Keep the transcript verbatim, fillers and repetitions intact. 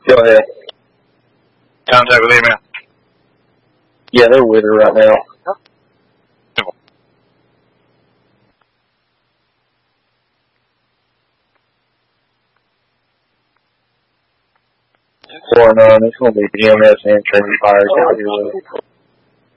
Go ahead. Contact with email. Yeah, they're with her right now. Four nine, it's gonna be D M S and Trinity Fire.